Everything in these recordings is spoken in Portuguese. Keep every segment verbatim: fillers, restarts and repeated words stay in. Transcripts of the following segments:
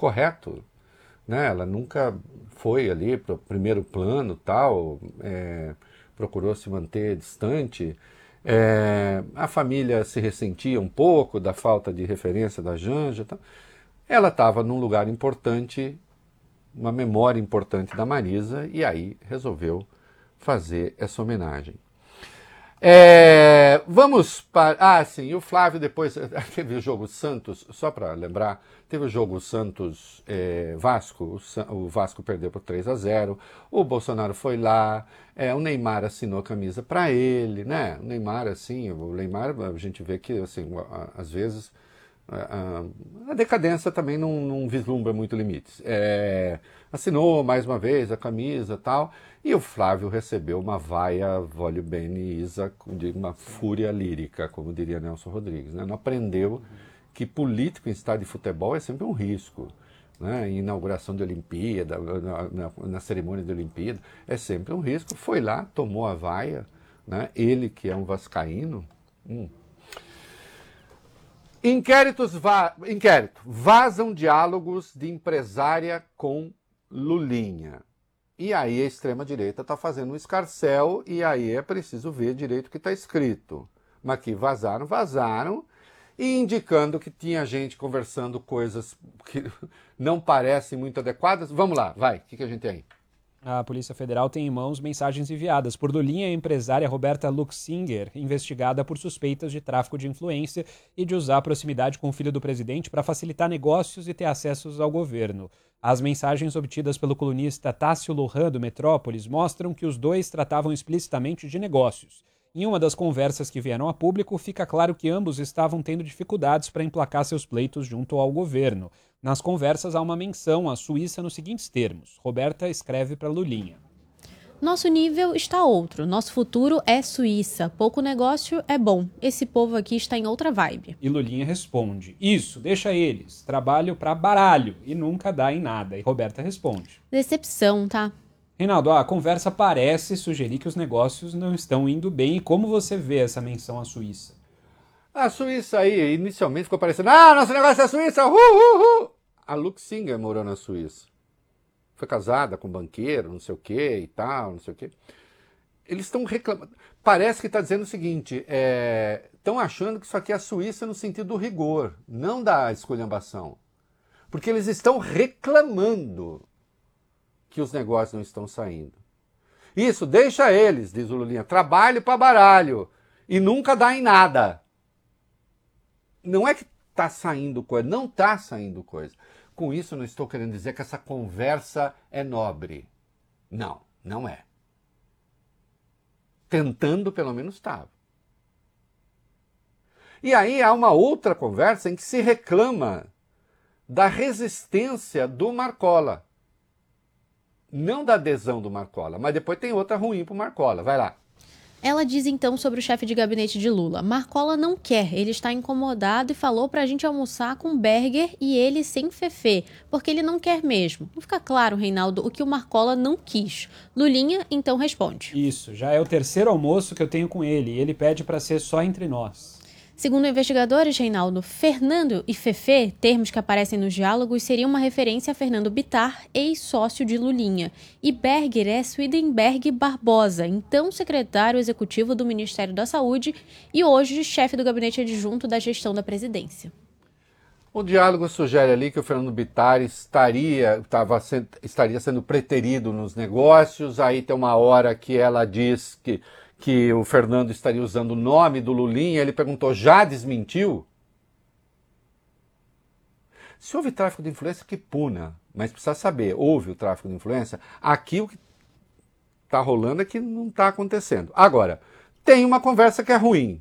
correto, né? Ela nunca foi ali para o primeiro plano, tal, é, procurou se manter distante. É, a família se ressentia um pouco da falta de referência da Janja. Tal. Ela estava num lugar importante, uma memória importante da Marisa, e aí resolveu fazer essa homenagem. É, vamos para... Ah, sim, o Flávio depois... Teve o jogo Santos, só para lembrar, teve o jogo Santos-Vasco, é, o, o Vasco perdeu por três a zero, o Bolsonaro foi lá, é, o Neymar assinou a camisa para ele, né? O Neymar, assim, o Neymar, a gente vê que, assim, às vezes... A, a decadência também não, não vislumbra muito limites. É, assinou mais uma vez a camisa e tal, e o Flávio recebeu uma vaia Voglio bene Isa, de uma fúria lírica, como diria Nelson Rodrigues. Né? Não aprendeu que político em estádio de futebol é sempre um risco. Né? Em inauguração de Olimpíada, na, na, na cerimônia de Olimpíada, é sempre um risco. Foi lá, tomou a vaia, né? Ele que é um vascaíno... Hum, Inquéritos va... Inquérito. Vazam diálogos de empresária com Lulinha. E aí a extrema-direita está fazendo um escarcéu e aí é preciso ver direito o que está escrito. Mas que vazaram, vazaram, e indicando que tinha gente conversando coisas que não parecem muito adequadas. Vamos lá, vai, o que, que a gente tem aí? A Polícia Federal tem em mãos mensagens enviadas por Lulinha e a empresária Roberta Luxinger, investigada por suspeitas de tráfico de influência e de usar a proximidade com o filho do presidente para facilitar negócios e ter acessos ao governo. As mensagens obtidas pelo colunista Tássio Lohan, do Metrópolis, mostram que os dois tratavam explicitamente de negócios. Em uma das conversas que vieram a público, fica claro que ambos estavam tendo dificuldades para emplacar seus pleitos junto ao governo. Nas conversas há uma menção à Suíça nos seguintes termos. Roberta escreve para Lulinha. Nosso nível está outro. Nosso futuro é Suíça. Pouco negócio é bom. Esse povo aqui está em outra vibe. E Lulinha responde. Isso, deixa eles. Trabalho para baralho e nunca dá em nada. E Roberta responde. Decepção, tá? Reinaldo, a conversa parece sugerir que os negócios não estão indo bem. E como você vê essa menção à Suíça? A Suíça aí, inicialmente ficou parecendo, ah, nosso negócio é a Suíça, uh, uh, uh. A Luxinger morou na Suíça. Foi casada com um banqueiro, não sei o que e tal, não sei o que. Eles estão reclamando. Parece que está dizendo o seguinte, estão é, achando que isso aqui é a Suíça no sentido do rigor, não da esculhambação. Porque eles estão reclamando que os negócios não estão saindo. Isso, deixa eles, diz o Lulinha, trabalho para baralho e nunca dá em nada. Não é que está saindo coisa, não está saindo coisa. Com isso, não estou querendo dizer que essa conversa é nobre. Não, não é. Tentando, pelo menos, estava. E aí há uma outra conversa em que se reclama da resistência do Marcola. Não da adesão do Marcola, mas depois tem outra ruim para o Marcola. Vai lá. Ela diz então sobre o chefe de gabinete de Lula. Marcola não quer, ele está incomodado e falou pra gente almoçar com Berger e ele sem Fefê, porque ele não quer mesmo. Não fica claro, Reinaldo, o que o Marcola não quis. Lulinha então responde. Isso, já é o terceiro almoço que eu tenho com ele e ele pede para ser só entre nós. Segundo investigadores, Reinaldo, Fernando e Fefê, termos que aparecem nos diálogos, seriam uma referência a Fernando Bittar, ex-sócio de Lulinha. E Berger é Swedenberg Barbosa, então secretário executivo do Ministério da Saúde e hoje chefe do gabinete adjunto da gestão da presidência. O diálogo sugere ali que o Fernando Bittar estaria, tava sendo, estaria sendo preterido nos negócios, aí tem uma hora que ela diz que... que o Fernando estaria usando o nome do Lulinha, ele perguntou, já desmentiu? Se houve tráfico de influência, que puna, mas precisa saber, houve o tráfico de influência, aqui o que está rolando é que não está acontecendo. Agora, tem uma conversa que é ruim.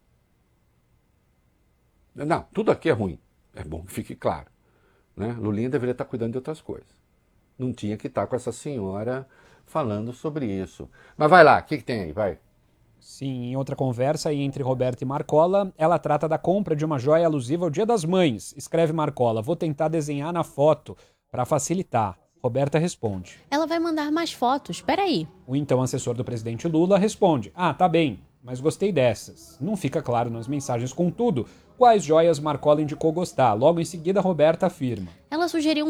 Não, tudo aqui é ruim, é bom que fique claro. Né? Lulinha deveria estar cuidando de outras coisas. Não tinha que estar com essa senhora falando sobre isso. Mas vai lá, o que, que tem aí, vai? Sim, em outra conversa entre Roberta e Marcola, ela trata da compra de uma joia alusiva ao Dia das Mães. Escreve Marcola, vou tentar desenhar na foto para facilitar. Roberta responde. Ela vai mandar mais fotos, peraí. O então assessor do presidente Lula responde, ah, tá bem, mas gostei dessas. Não fica claro nas mensagens, contudo, quais joias Marcola indicou gostar. Logo em seguida, Roberta afirma. Ela sugeriu